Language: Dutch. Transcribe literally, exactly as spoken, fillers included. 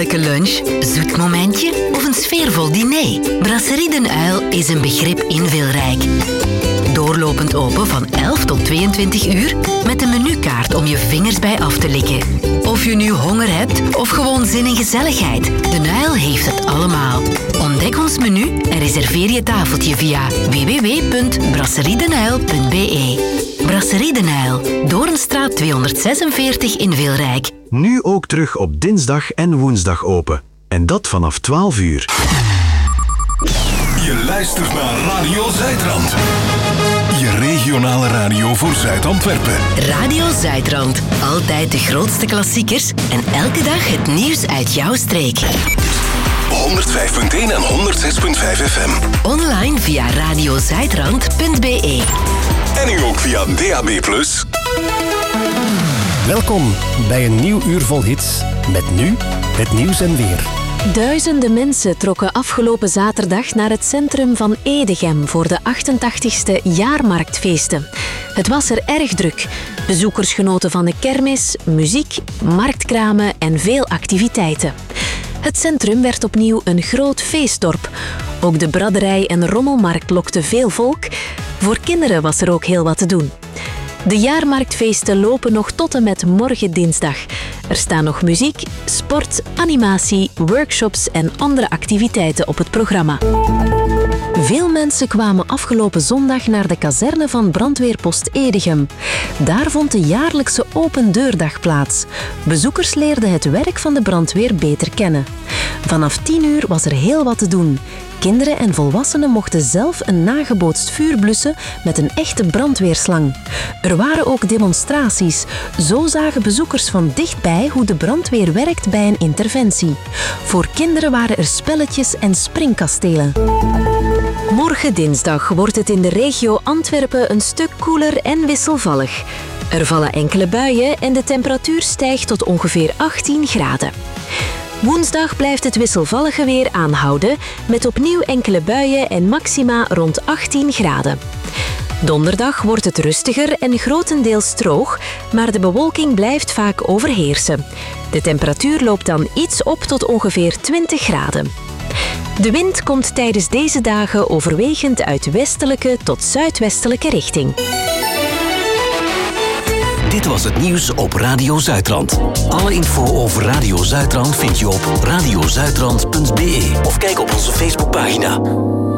heerlijke lunch, zoet momentje of een sfeervol diner? Brasserie Den Uil is een begrip invulrijk. Doorlopend open van elf tot tweeëntwintig uur met een menukaart om je vingers bij af te likken. Of je nu honger hebt of gewoon zin in gezelligheid, Den Uil heeft het allemaal. Ontdek ons menu en reserveer je tafeltje via w w w punt brasserie den uil punt b e. Brasserie Den Uil, Doornstraat tweehonderdzesenveertig in Veelrijk. Nu ook terug op dinsdag en woensdag open. En dat vanaf twaalf uur. Je luistert naar Radio Zuidrand. Je regionale radio voor Zuid-Antwerpen. Radio Zuidrand. Altijd de grootste klassiekers en elke dag het nieuws uit jouw streek. honderdvijf punt één en honderdzes punt vijf F M. Online via radio zuidrand punt b e. En nu ook via D A B plus. Welkom bij een nieuw uur vol hits. Met nu het nieuws en weer. Duizenden mensen trokken afgelopen zaterdag naar het centrum van Edegem voor de achtentachtigste jaarmarktfeesten. Het was er erg druk. Bezoekers genoten van de kermis, muziek, marktkramen en veel activiteiten. Het centrum werd opnieuw een groot feestdorp. Ook de braderij en rommelmarkt lokte veel volk. Voor kinderen was er ook heel wat te doen. De jaarmarktfeesten lopen nog tot en met morgen dinsdag. Er staan nog muziek, sport, animatie, workshops en andere activiteiten op het programma. Veel mensen kwamen afgelopen zondag naar de kazerne van brandweerpost Edegem. Daar vond de jaarlijkse open deurdag plaats. Bezoekers leerden het werk van de brandweer beter kennen. Vanaf tien uur was er heel wat te doen. Kinderen en volwassenen mochten zelf een nagebootst vuur blussen met een echte brandweerslang. Er waren ook demonstraties. Zo zagen bezoekers van dichtbij hoe de brandweer werkt bij een interventie. Voor kinderen waren er spelletjes en springkastelen. Morgen dinsdag wordt het in de regio Antwerpen een stuk koeler en wisselvallig. Er vallen enkele buien en de temperatuur stijgt tot ongeveer achttien graden. Woensdag blijft het wisselvallige weer aanhouden, met opnieuw enkele buien en maxima rond achttien graden. Donderdag wordt het rustiger en grotendeels droog, maar de bewolking blijft vaak overheersen. De temperatuur loopt dan iets op tot ongeveer twintig graden. De wind komt tijdens deze dagen overwegend uit westelijke tot zuidwestelijke richting. Dit was het nieuws op Radio Zuidrand. Alle info over Radio Zuidrand vind je op radio zuidrand punt b e of kijk op onze Facebookpagina.